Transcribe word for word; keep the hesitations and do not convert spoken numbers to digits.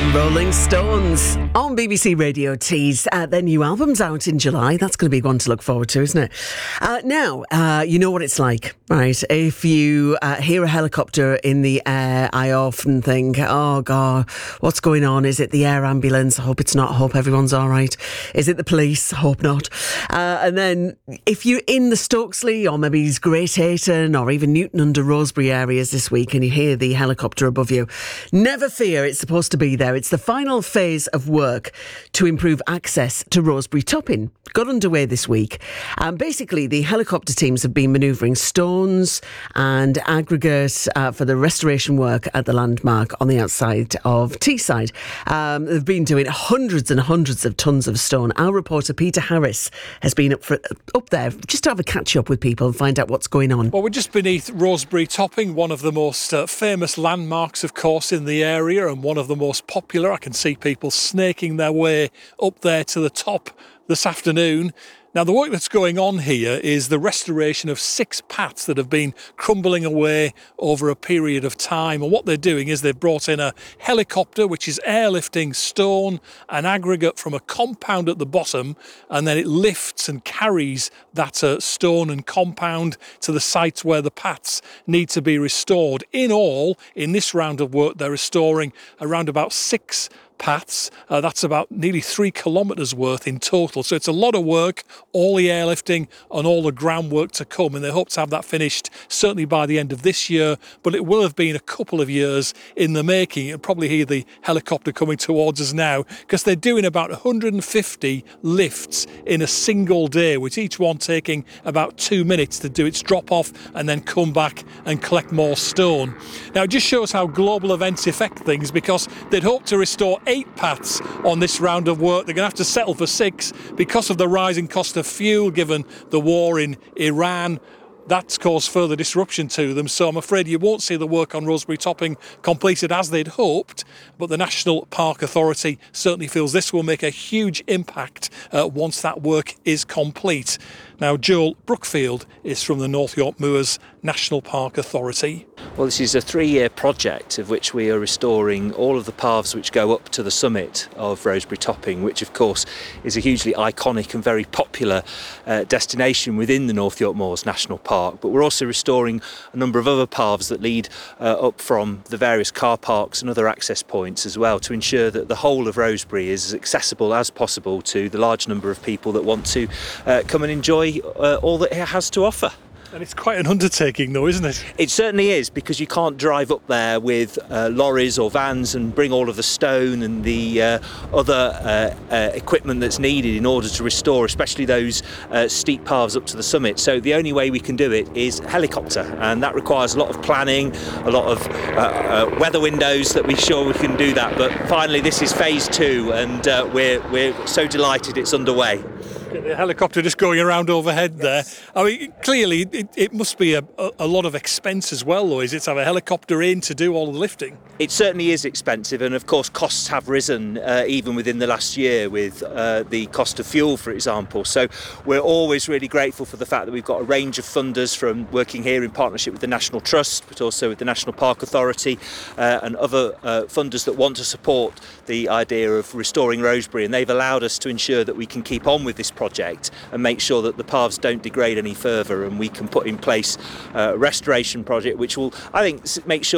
Rolling Stones on B B C Radio Tees. Uh, their new album's out in July. That's going to be one to look forward to, isn't it? Uh, now, uh, you know what it's like, right? If you uh, hear a helicopter in the air, I often think, oh, God, what's going on? Is it the air ambulance? I hope it's not. I hope everyone's all right. Is it the police? I hope not. Uh, and then if you're in the Stokesley or maybe Great Ayton or even Newton under Rosebery areas this week and you hear the helicopter above you, never fear, it's supposed to be there. It's the final phase of work to improve access to Rosebery Topping. Got underway this week. Um, basically, the helicopter teams have been manoeuvring stones and aggregate uh, for the restoration work at the landmark on the outside of Teesside. Um, they've been doing hundreds and hundreds of tons of stone. Our reporter Peter Harris has been up, for, up there just to have a catch up with people and find out what's going on. Well, we're just beneath Rosebery Topping, one of the most uh, famous landmarks, of course, in the area and one of the most popular. I can see people snaking their way up there to the top this afternoon. Now, the work that's going on here is the restoration of six paths that have been crumbling away over a period of time. And what they're doing is they've brought in a helicopter, which is airlifting stone and aggregate from a compound at the bottom, and then it lifts and carries that uh, stone and compound to the sites where the paths need to be restored. In all, in this round of work, they're restoring around about six paths. Uh, that's about nearly three kilometres worth in total. So it's a lot of work, all the airlifting and all the groundwork to come. And they hope to have that finished certainly by the end of this year. But it will have been a couple of years in the making. You'll probably hear the helicopter coming towards us now because they're doing about one hundred fifty lifts in a single day, with each one taking about two minutes to do its drop off and then come back and collect more stone. Now, it just shows how global events affect things, because they'd hope to restore eight paths on this round of work. They're going to have to settle for six because of the rising cost of fuel given the war in Iran. That's caused further disruption to them, so I'm afraid you won't see the work on Rosebery Topping completed as they'd hoped, but the National Park Authority certainly feels this will make a huge impact uh, once that work is complete. Now, Joel Brookfield is from the North York Moors National Park Authority. Well, this is a three-year project of which we are restoring all of the paths which go up to the summit of Rosebery Topping, which of course is a hugely iconic and very popular uh, destination within the North York Moors National Park. But we're also restoring a number of other paths that lead uh, up from the various car parks and other access points as well, to ensure that the whole of Rosebery is as accessible as possible to the large number of people that want to uh, come and enjoy uh, all that it has to offer. And it's quite an undertaking though, isn't it? It certainly is, because you can't drive up there with uh, lorries or vans and bring all of the stone and the uh, other uh, uh, equipment that's needed in order to restore, especially those uh, steep paths up to the summit. So the only way we can do it is helicopter, and that requires a lot of planning, a lot of uh, uh, weather windows that we're sure we can do that. But finally, this is phase two, and uh, we're, we're so delighted it's underway. The helicopter just going around overhead there. I mean, clearly it, it must be a, a lot of expense as well, though, is it, to have a helicopter in to do all the lifting? It certainly is expensive, and of course costs have risen uh, even within the last year with uh, the cost of fuel, for example. So we're always really grateful for the fact that we've got a range of funders from working here in partnership with the National Trust, but also with the National Park Authority uh, and other uh, funders that want to support the idea of restoring Rosebery, and they've allowed us to ensure that we can keep on with this project and make sure that the paths don't degrade any further, and we can put in place a restoration project which will, I think, make sure